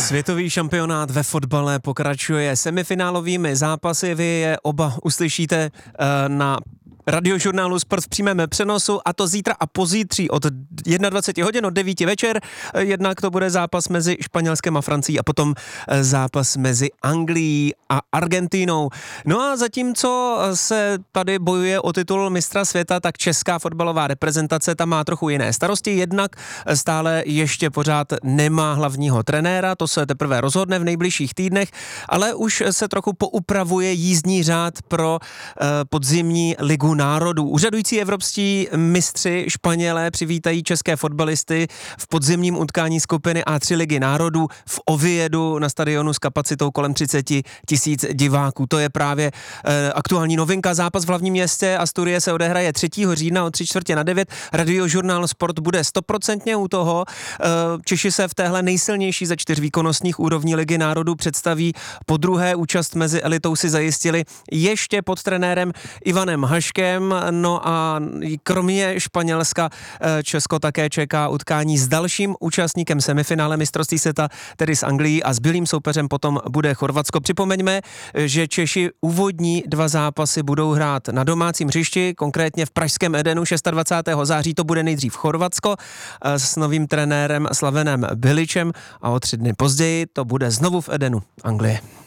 Světový šampionát ve fotbale pokračuje semifinálovými zápasy. Vy je oba uslyšíte na Radiožurnálu Sport v přímém přenosu, a to zítra a pozítří od 21 hodin, od 9 večer. Jednak to bude zápas mezi Španělskem a Francií a potom zápas mezi Anglií a Argentínou. No a zatímco se tady bojuje o titul mistra světa, tak česká fotbalová reprezentace tam má trochu jiné starosti. Jednak stále ještě pořád nemá hlavního trenéra, to se teprve rozhodne v nejbližších týdnech, ale už se trochu poupravuje jízdní řád pro podzimní ligu národů. Úřadující evropští mistři Španělé přivítají české fotbalisty v podzimním utkání skupiny A3 ligy národů v Oviedu na stadionu s kapacitou kolem 30 000 diváků. To je právě aktuální novinka. Zápas v hlavním městě Asturie se odehraje 3. října od 8:45. Radiožurnál Sport bude 100% u toho. Češi se v téhle nejsilnější ze 4 výkonnostních úrovní ligy národů představí. Po druhé účast mezi elitou si zajistili ještě pod trenérem Ivanem Haškem. No a kromě Španělska Česko také čeká utkání s dalším účastníkem semifinále mistrovství světa, tedy s Anglií, a zbylým soupeřem potom bude Chorvatsko. Připomeňme, že Češi úvodní 2 zápasy budou hrát na domácím hřišti, konkrétně v pražském Edenu 26. září. To bude nejdřív Chorvatsko s novým trenérem Slavenem Biličem a o 3 dny později to bude znovu v Edenu Anglie.